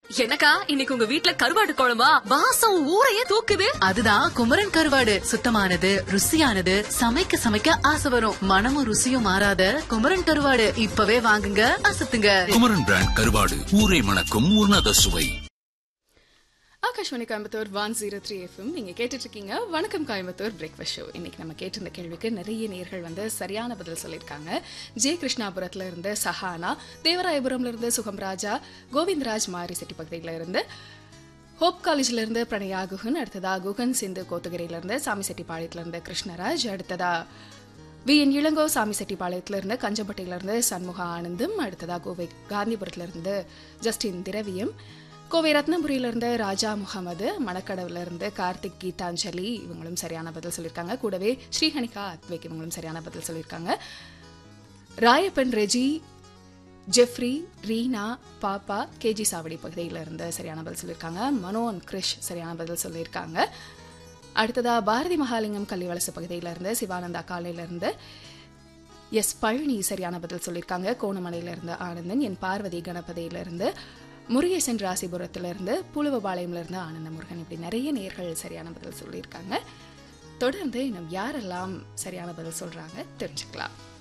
எனக்கா இன்னைக்கு உங்க வீட்ல கருவாடு குழம்பா? வாசம் ஊரையே தூக்குது. அதுதான் குமரன் கருவாடு. சுத்தமானது, ருசியானது, சமைக்க சமைக்க ஆசை வரும். மனமும் ருசியும் மாறாத குமரன் கருவாடு இப்பவே வாங்குங்க, அசத்துங்க. குமரன் பிராண்ட் கருவாடு, ஊரை மணக்கும் உன்னத சுவை. ஆகாஷ்வாணி கோயம்புத்தூர் 103 FM நீங்க கேட்டுட்டு இருக்கீங்க வணக்கம் கோயம்புத்தூர் பிரேக்ஃபாஸ்ட் ஷோ. இன்னைக்கு நம்ம கேட்டிருந்த கேள்விக்கு நிறைய நேயர்கள் சரியான பதில் சொல்லியிருக்காங்க. ஜே கிருஷ்ணாபுரத்துல இருந்து சஹானா, தேவராயபுரம்ல இருந்து சுகம்ராஜா, கோவிந்தராஜ் மாரிசெட்டி பகுதியில இருந்து, ஹோப் காலேஜ்ல இருந்து பிரணயா குஹன், அடுத்ததா குகன் சிந்து கோத்தகிரியில இருந்து, சாமிசெட்டிப்பாளையத்துல இருந்து கிருஷ்ணராஜ், அடுத்ததா VN இளங்கோ சாமிசெட்டிப்பாளையத்துல இருந்து, கஞ்சம்பட்டியில இருந்து சண்முக ஆனந்தும், அடுத்ததா கோவை காந்திபுரத்துல இருந்து ஜஸ்டின் திரவியம், கோவை ரத்னபுரியிலிருந்து ராஜா முகமது, மணக்கடவுல இருந்து கார்த்திக் கீதாஞ்சலி இவங்களும் சரியான பதில் சொல்லியிருக்காங்க. கூடவே ஸ்ரீஹனிகா அத்வைக் இவங்களும் சரியான பதில் சொல்லியிருக்காங்க. ராயப்பன் ரெஜி, ஜெஃப்ரி, ரீனா, பாப்பா கேஜி சாவடி பகுதியில இருந்து சரியான பதில் சொல்லியிருக்காங்க. மனோன் கிரிஷ் சரியான பதில் சொல்லியிருக்காங்க. அடுத்ததா பாரதி மகாலிங்கம் கள்ளிவலசு பகுதியில இருந்து, சிவானந்தா காலையில இருந்து எஸ் பழனி சரியான பதில் சொல்லியிருக்காங்க. கோணமலையில இருந்து ஆனந்தன், என் பார்வதி கணபதியில இருந்து, முருகேசன் ராசிபுரத்திலிருந்து, புலுவபாளையம்ல இருந்து ஆனந்த முருகன், இப்படி நிறைய நேர்கள் சரியான பதில் சொல்லியிருக்காங்க. தொடர்ந்து இன்னும் யாரெல்லாம் சரியான பதில் சொல்றாங்க தெரிஞ்சுக்கலாம்.